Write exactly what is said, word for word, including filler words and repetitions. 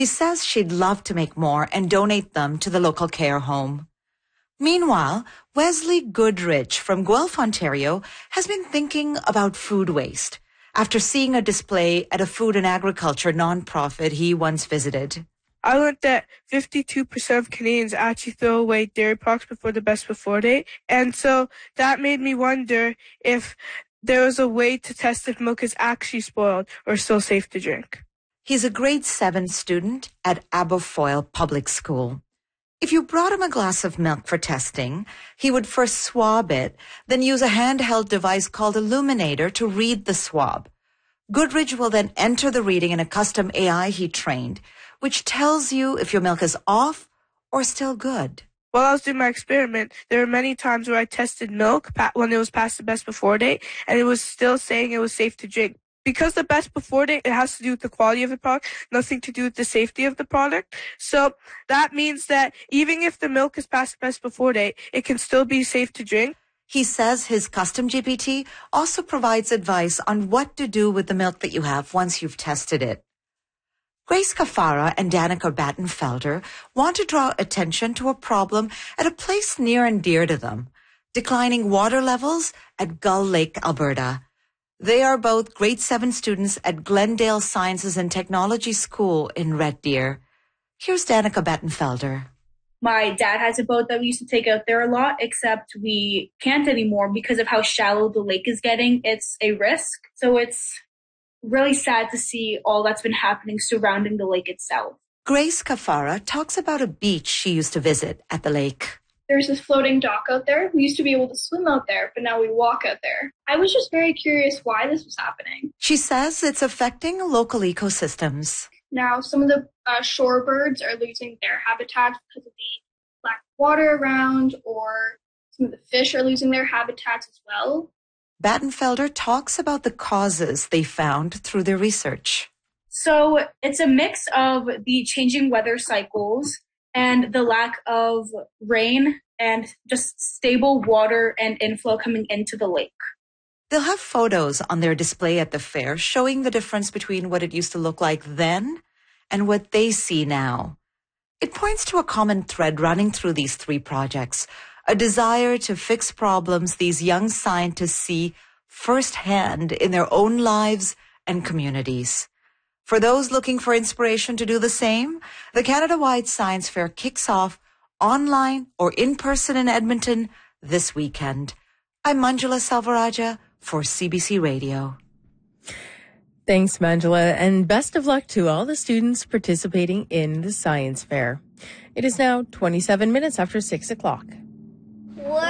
She says she'd love to make more and donate them to the local care home. Meanwhile, Wesley Goodrich from Guelph, Ontario, has been thinking about food waste after seeing a display at a food and agriculture nonprofit he once visited. I learned that fifty-two percent of Canadians actually throw away dairy products before the best before date. And so that made me wonder if there was a way to test if milk is actually spoiled or still safe to drink. He's a grade seven student at Aberfoyle Public School. If you brought him a glass of milk for testing, he would first swab it, then use a handheld device called Illuminator to read the swab. Goodrich will then enter the reading in a custom A I he trained, which tells you if your milk is off or still good. While I was doing my experiment, there were many times where I tested milk when it was past the best before date, and it was still saying it was safe to drink. Because the best before date, it has to do with the quality of the product, nothing to do with the safety of the product. So that means that even if the milk is past the best before date, it can still be safe to drink. He says his custom G P T also provides advice on what to do with the milk that you have once you've tested it. Grace Kafara and Danica Battenfelder want to draw attention to a problem at a place near and dear to them, declining water levels at Gull Lake, Alberta. They are both grade seven students at Glendale Sciences and Technology School in Red Deer. Here's Danica Battenfelder. My dad has a boat that we used to take out there a lot, except we can't anymore because of how shallow the lake is getting. It's a risk. So it's really sad to see all that's been happening surrounding the lake itself. Grace Kafara talks about a beach she used to visit at the lake. There's this floating dock out there. We used to be able to swim out there, but now we walk out there. I was just very curious why this was happening. She says it's affecting local ecosystems. Now, some of the uh, shorebirds are losing their habitats because of the lack of water around, or some of the fish are losing their habitats as well. Battenfelder talks about the causes they found through their research. So it's a mix of the changing weather cycles and the lack of rain and just stable water and inflow coming into the lake. They'll have photos on their display at the fair showing the difference between what it used to look like then and what they see now. It points to a common thread running through these three projects, a desire to fix problems these young scientists see firsthand in their own lives and communities. For those looking for inspiration to do the same, the Canada-wide Science Fair kicks off online or in person in Edmonton this weekend. I'm Manjula Salvaraja for C B C Radio. Thanks, Manjula, and best of luck to all the students participating in the Science Fair. It is now twenty-seven minutes after six o'clock.